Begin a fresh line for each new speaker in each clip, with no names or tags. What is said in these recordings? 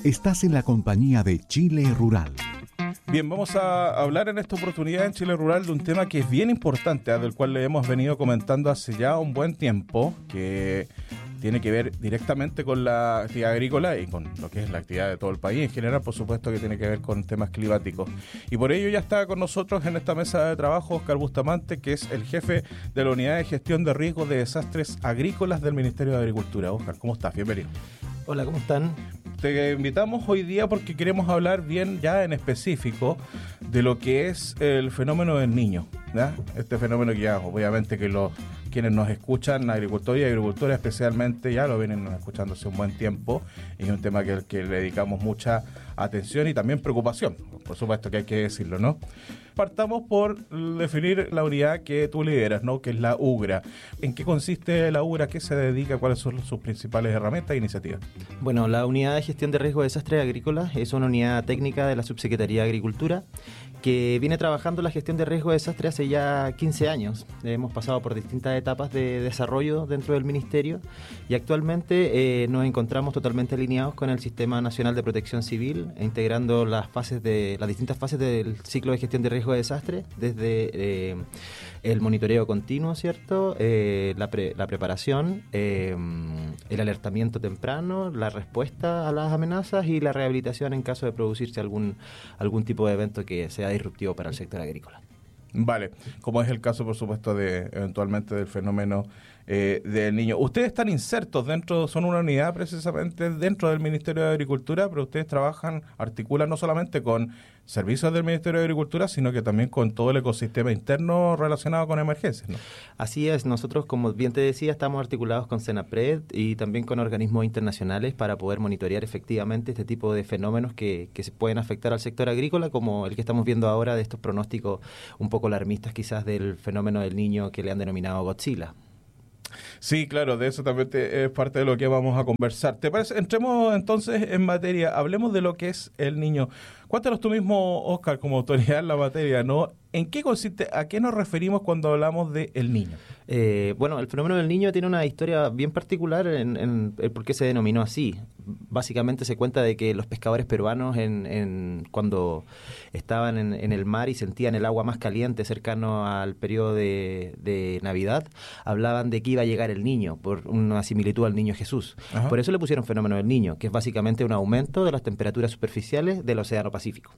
Estás en la compañía de Chile Rural.
Bien, vamos a hablar en esta oportunidad en Chile Rural de un tema que es bien importante, del cual le hemos venido comentando hace ya un buen tiempo, que tiene que ver directamente con la actividad agrícola y con lo que es la actividad de todo el país. En general, por supuesto, que tiene que ver con temas climáticos. Y por ello ya está con nosotros en esta mesa de trabajo Óscar Bustamante, que es el jefe de la Unidad de Gestión de Riesgos de Desastres Agrícolas del Ministerio de Agricultura. Óscar, ¿cómo estás? Bienvenido.
Hola, ¿cómo están?
Te invitamos hoy día porque queremos hablar bien ya en específico de lo que es el fenómeno del Niño, ¿ya? Este fenómeno que ya obviamente que quienes nos escuchan, agricultores y agricultoras especialmente, ya lo vienen escuchando hace un buen tiempo, y es un tema que le dedicamos mucha atención y también preocupación, por supuesto que hay que decirlo, ¿no? Partamos por definir la unidad que tú lideras, ¿no? Que es la UGRA. ¿En qué consiste la UGRA? ¿A qué se dedica? ¿Cuáles son sus principales herramientas e iniciativas?
Bueno, la Unidad de Gestión de Riesgo de Desastres Agrícolas es una unidad técnica de la Subsecretaría de Agricultura que viene trabajando la gestión de riesgo de desastre hace ya 15 años. Hemos pasado por distintas etapas de desarrollo dentro del Ministerio y actualmente nos encontramos totalmente alineados con el Sistema Nacional de Protección Civil, integrando las distintas fases del ciclo de gestión de riesgo de desastre, desde el monitoreo continuo, ¿cierto? La preparación, el alertamiento temprano, la respuesta a las amenazas y la rehabilitación en caso de producirse algún tipo de evento que sea disruptivo para el sector agrícola.
Vale, como es el caso, por supuesto, eventualmente del fenómeno del Niño. Ustedes están insertos son una unidad precisamente dentro del Ministerio de Agricultura, pero ustedes articulan no solamente con servicios del Ministerio de Agricultura, sino que también con todo el ecosistema interno relacionado con emergencias, ¿no?
Así es, nosotros, como bien te decía, estamos articulados con Senapred y también con organismos internacionales para poder monitorear efectivamente este tipo de fenómenos que se pueden afectar al sector agrícola, como el que estamos viendo ahora de estos pronósticos un poco alarmistas quizás del fenómeno del Niño que le han denominado Godzilla.
Sí, claro, de eso también es parte de lo que vamos a conversar. ¿Te parece? Entremos entonces en materia, hablemos de lo que es el Niño. Cuéntanos tú mismo, Óscar, como autoridad en la materia, ¿no? ¿En qué consiste, a qué nos referimos cuando hablamos de el Niño?
Bueno, el fenómeno del Niño tiene una historia bien particular en por qué se denominó así. Básicamente se cuenta de que los pescadores peruanos cuando estaban en el mar y sentían el agua más caliente cercano al periodo de Navidad, hablaban de que iba a llegar el Niño, por una similitud al Niño Jesús. Ajá. Por eso le pusieron fenómeno del Niño, que es básicamente un aumento de las temperaturas superficiales del Océano Pacífico.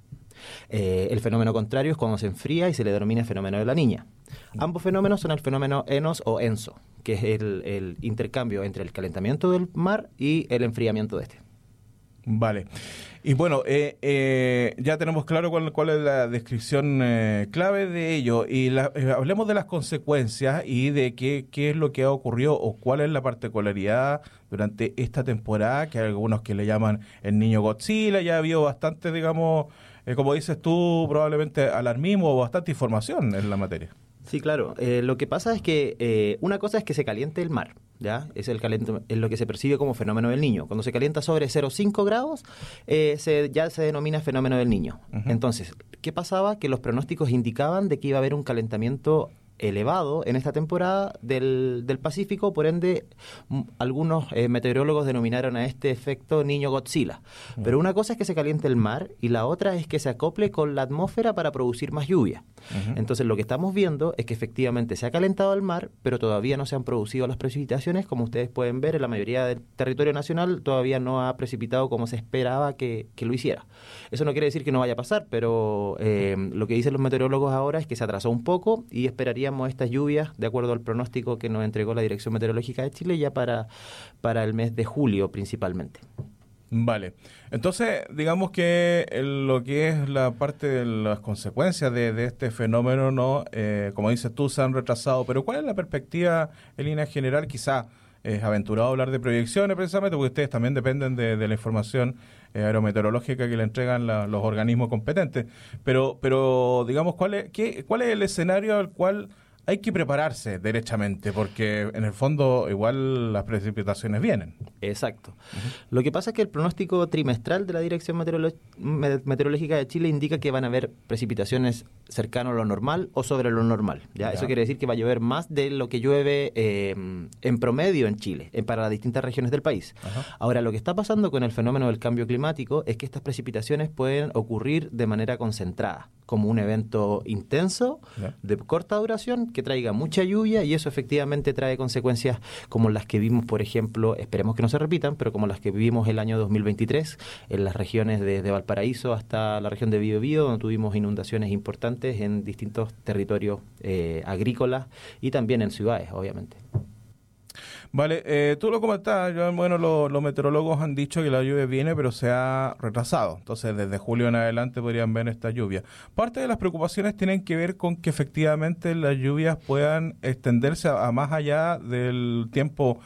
El fenómeno contrario es cuando se enfría y se le denomina fenómeno de la Niña. Ambos fenómenos son el fenómeno ENOS o ENSO, que es el intercambio entre el calentamiento del mar y el enfriamiento de este.
Vale. Y bueno, ya tenemos claro cuál es la descripción clave de ello. Y hablemos de las consecuencias y de qué es lo que ha ocurrido o cuál es la particularidad durante esta temporada, que hay algunos que le llaman el Niño Godzilla. Ya ha habido bastante, digamos, como dices tú, probablemente alarmismo o bastante información en la materia.
Sí, claro. Lo que pasa es que una cosa es que se caliente el mar, ¿ya? Es lo que se percibe como fenómeno del Niño. Cuando se calienta sobre 0,5 grados, ya se denomina fenómeno del Niño. Uh-huh. Entonces, ¿qué pasaba? Que los pronósticos indicaban de que iba a haber un calentamiento elevado en esta temporada del Pacífico, por ende algunos meteorólogos denominaron a este efecto Niño Godzilla. Pero una cosa es que se caliente el mar y la otra es que se acople con la atmósfera para producir más lluvia. Entonces lo que estamos viendo es que efectivamente se ha calentado el mar, pero todavía no se han producido las precipitaciones. Como ustedes pueden ver, en la mayoría del territorio nacional todavía no ha precipitado como se esperaba que lo hiciera. Eso no quiere decir que no vaya a pasar, pero lo que dicen los meteorólogos ahora es que se atrasó un poco y esperaríamos estas lluvias, de acuerdo al pronóstico que nos entregó la Dirección Meteorológica de Chile, ya para el mes de julio principalmente.
Vale, entonces digamos que lo que es la parte de las consecuencias de este fenómeno, ¿no? Como dices tú, se han retrasado, pero ¿cuál es la perspectiva en línea general? Quizá es aventurado hablar de proyecciones precisamente porque ustedes también dependen de la información aerometeorológica que le entregan los organismos competentes, pero digamos, ¿cuál es el escenario al cual hay que prepararse derechamente, porque en el fondo igual las precipitaciones vienen.
Exacto. Lo que pasa es que el pronóstico trimestral de la Dirección Meteorológica de Chile indica que van a haber precipitaciones cercano a lo normal o sobre lo normal. ¿Ya? Eso quiere decir que va a llover más de lo que llueve en promedio en Chile, para las distintas regiones del país.
Ajá.
Ahora, lo que está pasando con el fenómeno del cambio climático es que estas precipitaciones pueden ocurrir de manera concentrada, como un evento intenso, de corta duración, que traiga mucha lluvia, y eso efectivamente trae consecuencias como las que vimos, por ejemplo, esperemos que no se repitan, pero como las que vivimos el año 2023 en las regiones desde Valparaíso hasta la región de Biobío, donde tuvimos inundaciones importantes en distintos territorios agrícolas y también en ciudades, obviamente.
Vale, tú lo comentabas, Joan, bueno, los meteorólogos han dicho que la lluvia viene, pero se ha retrasado. Entonces, desde julio en adelante podrían ver esta lluvia. Parte de las preocupaciones tienen que ver con que efectivamente las lluvias puedan extenderse a más allá del tiempo.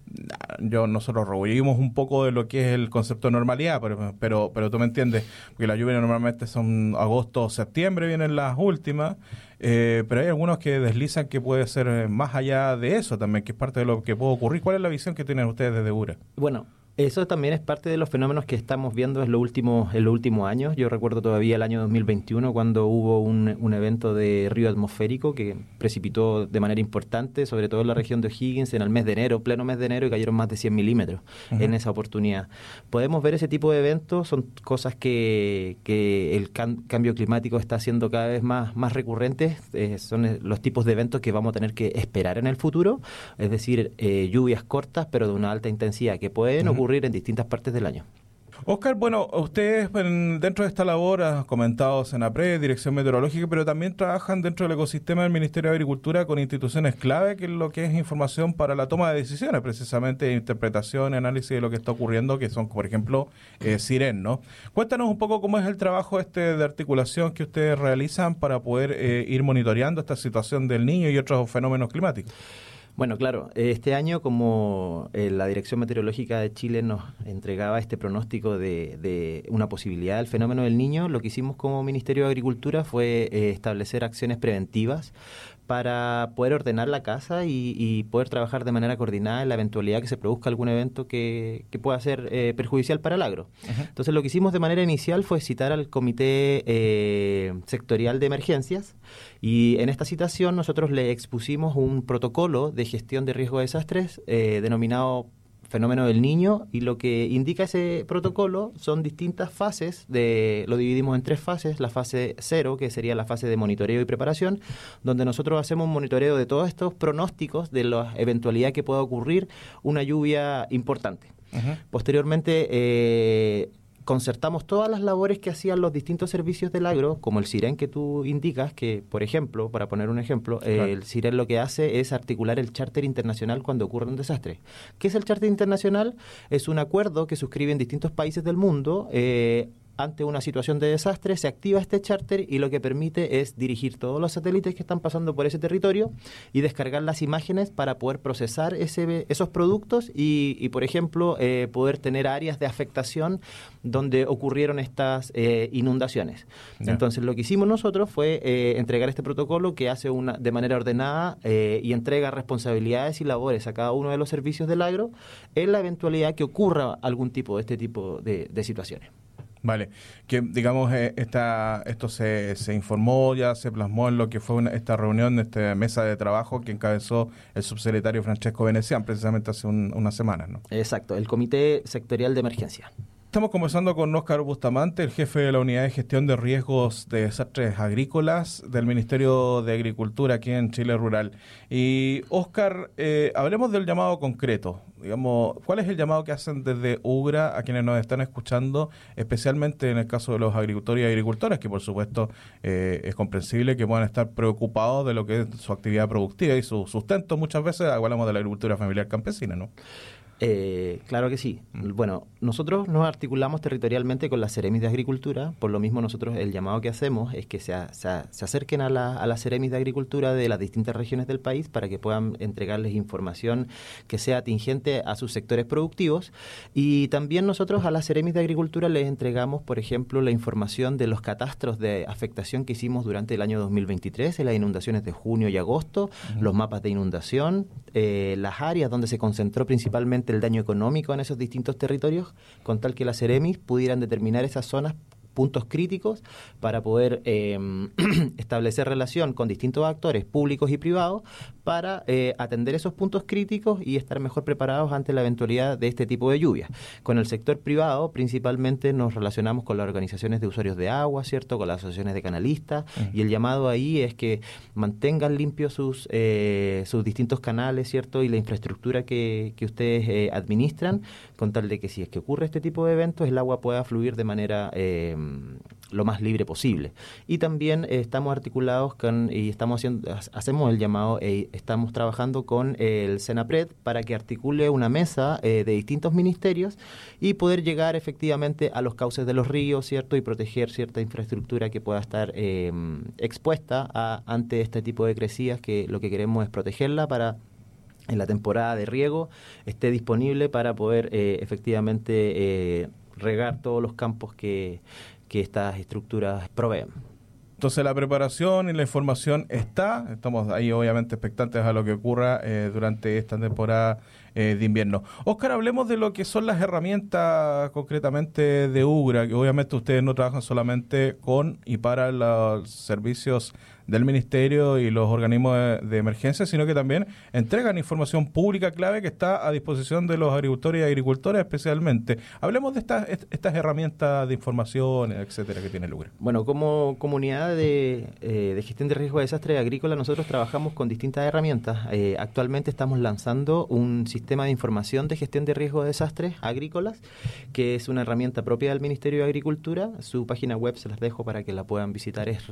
Nosotros rehuimos un poco de lo que es el concepto de normalidad, pero tú me entiendes, porque las lluvias normalmente son agosto o septiembre, vienen las últimas, pero hay algunos que deslizan que puede ser más allá de eso también, que es parte de lo que puede ocurrir. ¿Cuál es la visión que tienen ustedes desde URA?
Bueno, eso también es parte de los fenómenos que estamos viendo en los últimos años. Yo recuerdo todavía el año 2021 cuando hubo un evento de río atmosférico que precipitó de manera importante, sobre todo en la región de O'Higgins, en el mes de enero, pleno mes de enero, y cayeron más de 100 milímetros en esa oportunidad. Podemos ver ese tipo de eventos, son cosas que el cambio climático está haciendo cada vez más recurrentes, son los tipos de eventos que vamos a tener que esperar en el futuro, es decir, lluvias cortas pero de una alta intensidad que pueden ocurrir en distintas partes del año.
Óscar, bueno, ustedes dentro de esta labor, has comentado Senapred, Dirección Meteorológica, pero también trabajan dentro del ecosistema del Ministerio de Agricultura con instituciones clave, que es lo que es información para la toma de decisiones, precisamente interpretación y análisis de lo que está ocurriendo, que son, por ejemplo, CIREN, ¿no? Cuéntanos un poco cómo es el trabajo de articulación que ustedes realizan para poder ir monitoreando esta situación del Niño y otros fenómenos climáticos.
Bueno, claro, este año como la Dirección Meteorológica de Chile nos entregaba este pronóstico de una posibilidad del fenómeno del Niño, lo que hicimos como Ministerio de Agricultura fue establecer acciones preventivas para poder ordenar la casa y poder trabajar de manera coordinada en la eventualidad que se produzca algún evento que pueda ser perjudicial para el agro. Entonces, lo que hicimos de manera inicial fue citar al Comité Sectorial de Emergencias, y en esta citación nosotros le expusimos un protocolo de gestión de riesgo de desastres denominado Fenómeno del Niño, y lo que indica ese protocolo son distintas fases, lo dividimos en 3 fases. La fase 0, que sería la fase de monitoreo y preparación, donde nosotros hacemos un monitoreo de todos estos pronósticos de la eventualidad que pueda ocurrir una lluvia importante. Posteriormente, concertamos todas las labores que hacían los distintos servicios del agro, como el CIREN que tú indicas, que, por ejemplo, para poner un ejemplo, claro, el CIREN lo que hace es articular el charter internacional cuando ocurre un desastre. ¿Qué es el charter internacional? Es un acuerdo que suscriben distintos países del mundo. Ante una situación de desastre se activa este charter, y lo que permite es dirigir todos los satélites que están pasando por ese territorio y descargar las imágenes para poder procesar esos productos y por ejemplo, poder tener áreas de afectación donde ocurrieron estas inundaciones. Yeah. Entonces, lo que hicimos nosotros fue entregar este protocolo que hace de manera ordenada y entrega responsabilidades y labores a cada uno de los servicios del agro en la eventualidad que ocurra algún tipo de situaciones.
Vale, que digamos esto se informó, ya se plasmó en lo que fue esta reunión, esta mesa de trabajo que encabezó el subsecretario Francesco Venecián precisamente hace unas semanas, ¿no?
Exacto, el Comité Sectorial de Emergencia.
Estamos conversando con Óscar Bustamante, el jefe de la Unidad de Gestión de Riesgos de Desastres Agrícolas del Ministerio de Agricultura aquí en Chile Rural. Y Óscar, hablemos del llamado concreto. Digamos, ¿cuál es el llamado que hacen desde UGRA a quienes nos están escuchando, especialmente en el caso de los agricultores y agricultoras, que por supuesto es comprensible que puedan estar preocupados de lo que es su actividad productiva y su sustento? Muchas veces hablamos de la agricultura familiar campesina, ¿no?
Claro que sí. Bueno, nosotros nos articulamos territorialmente con las Ceremis de Agricultura, por lo mismo nosotros el llamado que hacemos es que se acerquen a las Ceremis de Agricultura de las distintas regiones del país para que puedan entregarles información que sea tingente a sus sectores productivos, y también nosotros a las Ceremis de Agricultura les entregamos, por ejemplo, la información de los catastros de afectación que hicimos durante el año 2023 en las inundaciones de junio y agosto, los mapas de inundación, las áreas donde se concentró principalmente el daño económico en esos distintos territorios, con tal que las Ceremis pudieran determinar esas zonas, puntos críticos, para poder establecer relación con distintos actores públicos y privados para atender esos puntos críticos y estar mejor preparados ante la eventualidad de este tipo de lluvias. Con el sector privado, principalmente nos relacionamos con las organizaciones de usuarios de agua, ¿cierto?, con las asociaciones de canalistas, y el llamado ahí es que mantengan limpios sus distintos canales, ¿cierto?, y la infraestructura que ustedes administran, con tal de que si es que ocurre este tipo de eventos, el agua pueda fluir de manera lo más libre posible. Y también estamos articulados y hacemos el llamado, estamos trabajando con el Senapred para que articule una mesa de distintos ministerios y poder llegar efectivamente a los cauces de los ríos, ¿cierto?, y proteger cierta infraestructura que pueda estar expuesta ante este tipo de crecidas, que lo que queremos es protegerla para en la temporada de riego esté disponible para poder efectivamente regar todos los campos que estas estructuras proveen.
Entonces la preparación y la información estamos ahí obviamente expectantes a lo que ocurra durante esta temporada de invierno. Óscar, hablemos de lo que son las herramientas concretamente de UGRA, que obviamente ustedes no trabajan solamente con y para los servicios del Ministerio y los organismos de emergencia, sino que también entregan información pública clave que está a disposición de los agricultores y agricultoras especialmente. Hablemos de estas herramientas de información, etcétera, que tiene el UGRA.
Bueno, como comunidad de gestión de riesgo de desastres agrícolas, nosotros trabajamos con distintas herramientas. Actualmente estamos lanzando un sistema de información de gestión de riesgo de desastres agrícolas, que es una herramienta propia del Ministerio de Agricultura. Su página web se las dejo para que la puedan visitar, es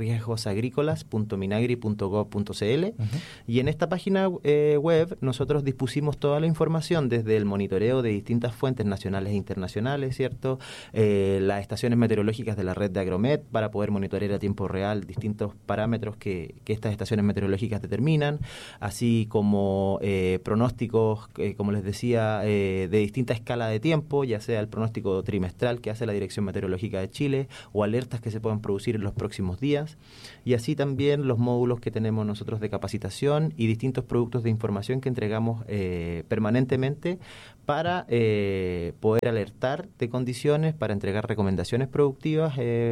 riesgosagrícolas.minagri.gov.cl. Y en esta página web nosotros dispusimos toda la información desde el monitoreo de distintas fuentes nacionales e internacionales, ¿cierto? Las estaciones meteorológicas de la red de Agromet para poder monitorear a tiempo real distintos parámetros que estas estaciones meteorológicas determinan, así como pronósticos, como les decía, de distinta escala de tiempo, ya sea el pronóstico trimestral que hace la Dirección Meteorológica de Chile o alertas que se puedan producir en los próximos días, y así también los módulos que tenemos nosotros de capacitación y distintos productos de información que entregamos permanentemente para poder alertar de condiciones, para entregar recomendaciones productivas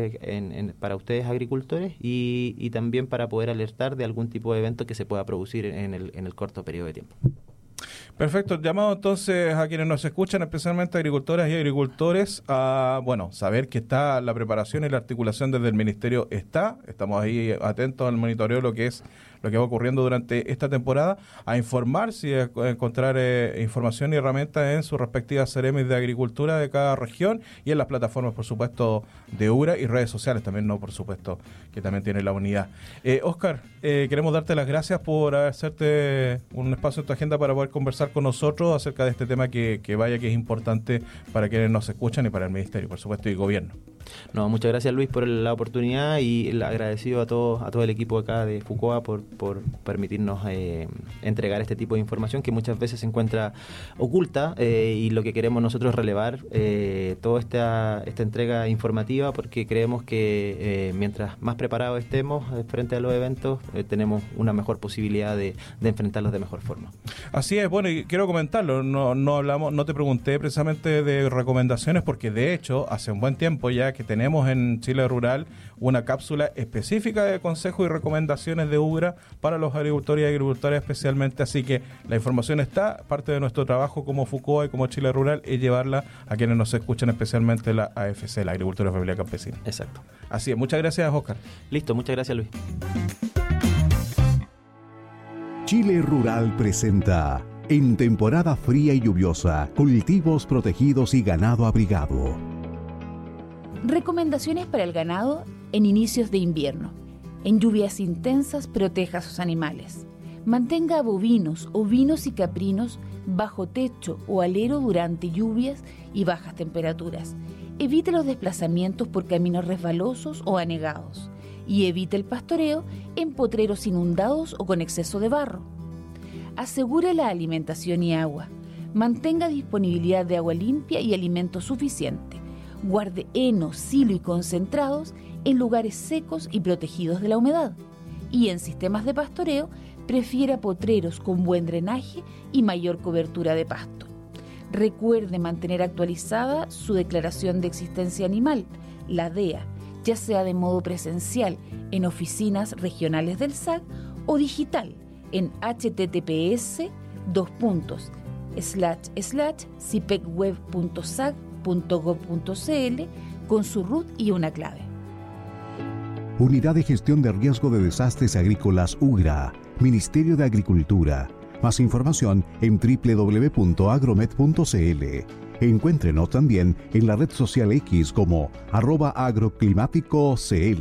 para ustedes agricultores y también para poder alertar de algún tipo de evento que se pueda producir en el corto periodo de tiempo.
Perfecto. Llamado entonces a quienes nos escuchan, especialmente agricultoras y agricultores, a saber que está la preparación y la articulación desde el Ministerio. Estamos ahí atentos al monitoreo, lo que va ocurriendo durante esta temporada, a informarse y a encontrar información y herramientas en sus respectivas Ceremis de Agricultura de cada región y en las plataformas, por supuesto, de UGRA y redes sociales también, por supuesto, que también tiene la unidad. Óscar, queremos darte las gracias por hacerte un espacio en tu agenda para poder conversar con nosotros acerca de este tema que es importante para quienes nos escuchan y para el Ministerio, por supuesto, y el Gobierno.
No, muchas gracias, Luis, por la oportunidad, y agradecido a todo el equipo acá de FUCOA por permitirnos entregar este tipo de información que muchas veces se encuentra oculta, y lo que queremos nosotros es relevar toda esta entrega informativa, porque creemos que mientras más preparados estemos frente a los eventos, tenemos una mejor posibilidad de enfrentarlos de mejor forma.
Así es, bueno, y quiero comentarlo, no te pregunté precisamente de recomendaciones, porque de hecho hace un buen tiempo ya que tenemos en Chile Rural una cápsula específica de consejos y recomendaciones de UGRA para los agricultores y agricultoras especialmente, así que la información está, parte de nuestro trabajo como FUCOA y como Chile Rural es llevarla a quienes nos escuchan, especialmente la AFC, la Agricultura Familiar Campesina.
Exacto.
Así es, muchas gracias, Óscar.
Listo, muchas gracias, Luis.
Chile Rural presenta, en temporada fría y lluviosa, cultivos protegidos y ganado abrigado.
Recomendaciones para el ganado en inicios de invierno. En lluvias intensas, proteja a sus animales. Mantenga a bovinos, ovinos y caprinos bajo techo o alero durante lluvias y bajas temperaturas. Evite los desplazamientos por caminos resbalosos o anegados y evite el pastoreo en potreros inundados o con exceso de barro. Asegure la alimentación y agua. Mantenga disponibilidad de agua limpia y alimento suficiente. Guarde heno, silo y concentrados en lugares secos y protegidos de la humedad. Y en sistemas de pastoreo, prefiera potreros con buen drenaje y mayor cobertura de pasto. Recuerde mantener actualizada su declaración de existencia animal, la DEA, ya sea de modo presencial en oficinas regionales del SAC o digital en https://cipecweb.sac.gov.cl con su RUT y una clave.
Unidad de Gestión de Riesgo de Desastres Agrícolas UGRA, Ministerio de Agricultura. Más información en www.agromet.cl. Encuéntrenos también en la red social X como @agroclimáticocl.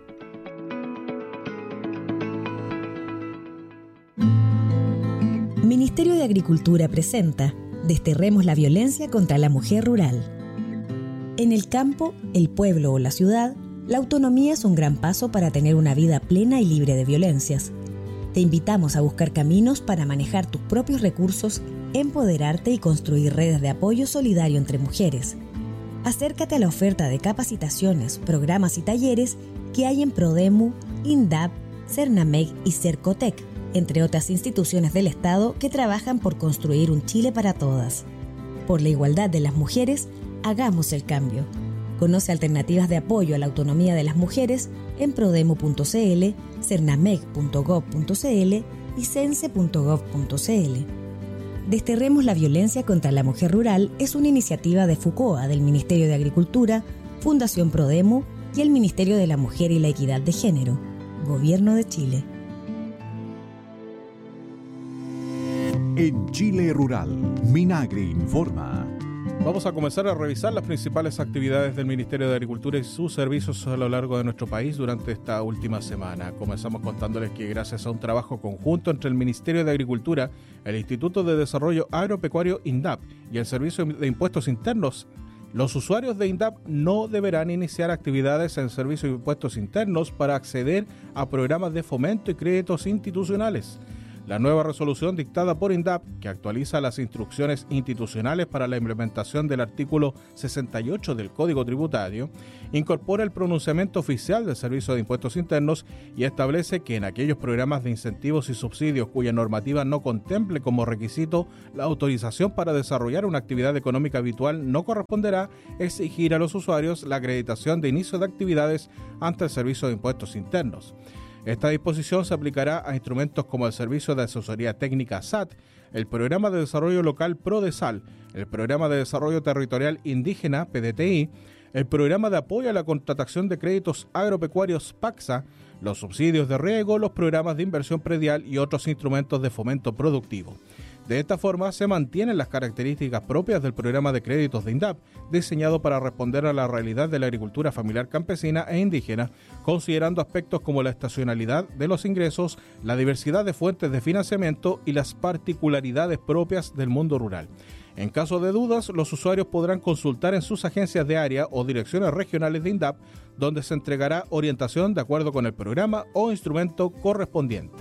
Ministerio de Agricultura presenta Desterremos la violencia contra la mujer rural. En el campo, el pueblo o la ciudad, la autonomía es un gran paso para tener una vida plena y libre de violencias. Te invitamos a buscar caminos para manejar tus propios recursos, empoderarte y construir redes de apoyo solidario entre mujeres. Acércate a la oferta de capacitaciones, programas y talleres que hay en Prodemu, INDAP, Cernameg y Cercotec, entre otras instituciones del Estado que trabajan por construir un Chile para todas. Por la igualdad de las mujeres, hagamos el cambio. Conoce alternativas de apoyo a la autonomía de las mujeres en prodemu.cl, cernameg.gov.cl y cense.gov.cl. Desterremos la violencia contra la mujer rural es una iniciativa de FUCOA del Ministerio de Agricultura, Fundación Prodemu y el Ministerio de la Mujer y la Equidad de Género, Gobierno de Chile.
En Chile Rural, Minagri informa.
Vamos a comenzar a revisar las principales actividades del Ministerio de Agricultura y sus servicios a lo largo de nuestro país durante esta última semana. Comenzamos contándoles que gracias a un trabajo conjunto entre el Ministerio de Agricultura, el Instituto de Desarrollo Agropecuario INDAP y el Servicio de Impuestos Internos, los usuarios de INDAP no deberán iniciar actividades en Servicio de Impuestos Internos para acceder a programas de fomento y créditos institucionales. La nueva resolución dictada por INDAP, que actualiza las instrucciones institucionales para la implementación del artículo 68 del Código Tributario, incorpora el pronunciamiento oficial del Servicio de Impuestos Internos y establece que en aquellos programas de incentivos y subsidios cuya normativa no contemple como requisito la autorización para desarrollar una actividad económica habitual, no corresponderá exigir a los usuarios la acreditación de inicio de actividades ante el Servicio de Impuestos Internos. Esta disposición se aplicará a instrumentos como el Servicio de Asesoría Técnica SAT, el Programa de Desarrollo Local PRODESAL, el Programa de Desarrollo Territorial Indígena PDTI, el Programa de Apoyo a la Contratación de Créditos Agropecuarios PACSA, los subsidios de riego, los programas de inversión predial y otros instrumentos de fomento productivo. De esta forma, se mantienen las características propias del programa de créditos de INDAP, diseñado para responder a la realidad de la agricultura familiar campesina e indígena, considerando aspectos como la estacionalidad de los ingresos, la diversidad de fuentes de financiamiento y las particularidades propias del mundo rural. En caso de dudas, los usuarios podrán consultar en sus agencias de área o direcciones regionales de INDAP, donde se entregará orientación de acuerdo con el programa o instrumento correspondiente.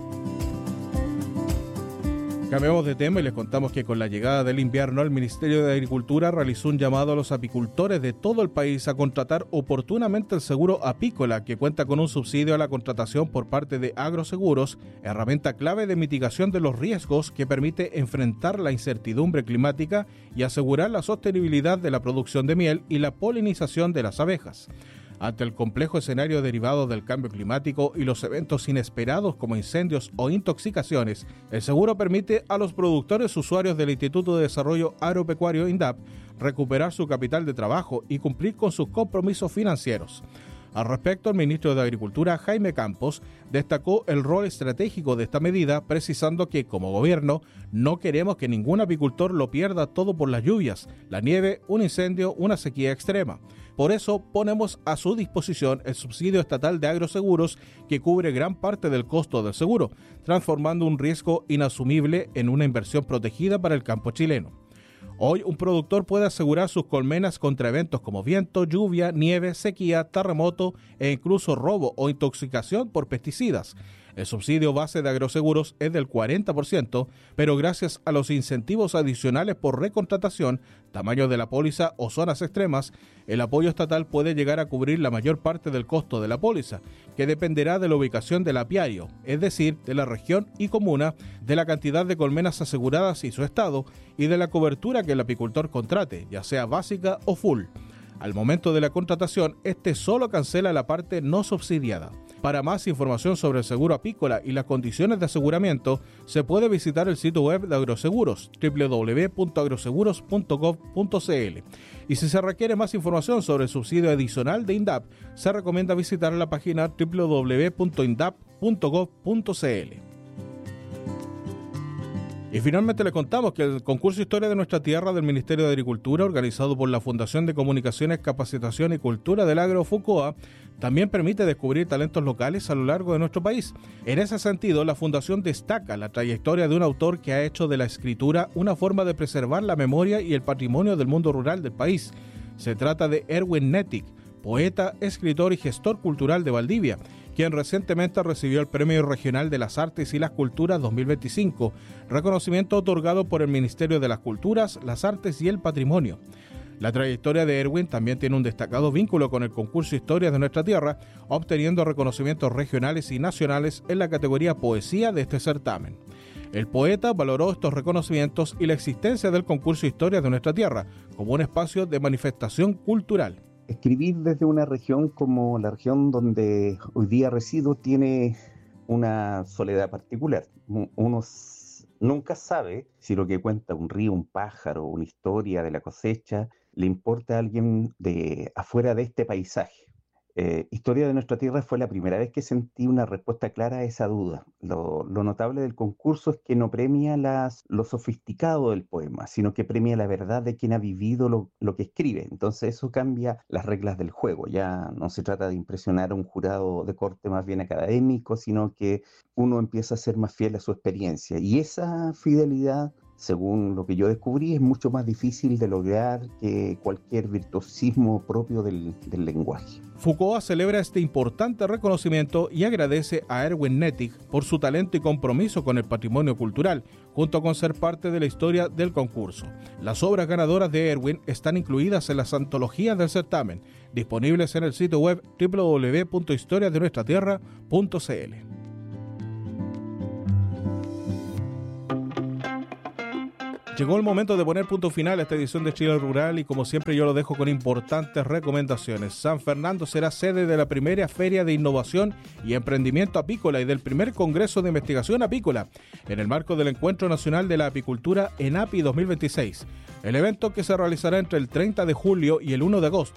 Cambiamos de tema y les contamos que con la llegada del invierno, el Ministerio de Agricultura realizó un llamado a los apicultores de todo el país a contratar oportunamente el seguro apícola, que cuenta con un subsidio a la contratación por parte de Agroseguros, herramienta clave de mitigación de los riesgos que permite enfrentar la incertidumbre climática y asegurar la sostenibilidad de la producción de miel y la polinización de las abejas. Ante el complejo escenario derivado del cambio climático y los eventos inesperados como incendios o intoxicaciones, el seguro permite a los productores usuarios del Instituto de Desarrollo Agropecuario INDAP recuperar su capital de trabajo y cumplir con sus compromisos financieros. Al respecto, el ministro de Agricultura, Jaime Campos, destacó el rol estratégico de esta medida, precisando que, como gobierno, no queremos que ningún apicultor lo pierda todo por las lluvias, la nieve, un incendio, una sequía extrema. Por eso, ponemos a su disposición el subsidio estatal de agroseguros que cubre gran parte del costo del seguro, transformando un riesgo inasumible en una inversión protegida para el campo chileno. Hoy, un productor puede asegurar sus colmenas contra eventos como viento, lluvia, nieve, sequía, terremoto e incluso robo o intoxicación por pesticidas. El subsidio base de agroseguros es del 40%, pero gracias a los incentivos adicionales por recontratación, tamaño de la póliza o zonas extremas, el apoyo estatal puede llegar a cubrir la mayor parte del costo de la póliza, que dependerá de la ubicación del apiario, es decir, de la región y comuna, de la cantidad de colmenas aseguradas y su estado, y de la cobertura que el apicultor contrate, ya sea básica o full. Al momento de la contratación, este solo cancela la parte no subsidiada. Para más información sobre el seguro apícola y las condiciones de aseguramiento, se puede visitar el sitio web de Agroseguros, www.agroseguros.gov.cl. Y si se requiere más información sobre el subsidio adicional de INDAP, se recomienda visitar la página www.indap.gov.cl. Y finalmente le contamos que el concurso Historia de Nuestra Tierra del Ministerio de Agricultura, organizado por la Fundación de Comunicaciones, Capacitación y Cultura del Agro FUCOA, también permite descubrir talentos locales a lo largo de nuestro país. En ese sentido, la Fundación destaca la trayectoria de un autor que ha hecho de la escritura una forma de preservar la memoria y el patrimonio del mundo rural del país. Se trata de Erwin Nettig, poeta, escritor y gestor cultural de Valdivia, quien recientemente recibió el Premio Regional de las Artes y las Culturas 2025, reconocimiento otorgado por el Ministerio de las Culturas, las Artes y el Patrimonio. La trayectoria de Erwin también tiene un destacado vínculo con el concurso Historias de Nuestra Tierra, obteniendo reconocimientos regionales y nacionales en la categoría Poesía de este certamen. El poeta valoró estos reconocimientos y la existencia del concurso Historias de Nuestra Tierra como un espacio de manifestación cultural.
Escribir desde una región como la región donde hoy día resido tiene una soledad particular. Uno nunca sabe si lo que cuenta un río, un pájaro, una historia de la cosecha, le importa a alguien de afuera de este paisaje. Historia de Nuestra Tierra fue la primera vez que sentí una respuesta clara a esa duda. Lo notable del concurso es que no premia lo sofisticado del poema, sino que premia la verdad de quien ha vivido lo que escribe. Entonces eso cambia las reglas del juego. Ya no se trata de impresionar a un jurado de corte más bien académico, sino que uno empieza a ser más fiel a su experiencia. Y esa fidelidad, según lo que yo descubrí, es mucho más difícil de lograr que cualquier virtuosismo propio del lenguaje.
FUCOA celebra este importante reconocimiento y agradece a Erwin Nettig por su talento y compromiso con el patrimonio cultural, junto con ser parte de la historia del concurso. Las obras ganadoras de Erwin están incluidas en las antologías del certamen, disponibles en el sitio web www.historiasdenuestratierra.cl. Llegó el momento de poner punto final a esta edición de Chile Rural y como siempre yo lo dejo con importantes recomendaciones. San Fernando será sede de la primera Feria de Innovación y Emprendimiento Apícola y del primer Congreso de Investigación Apícola en el marco del Encuentro Nacional de la Apicultura ENAPI 2026. El evento, que se realizará entre el 30 de julio y el 1 de agosto,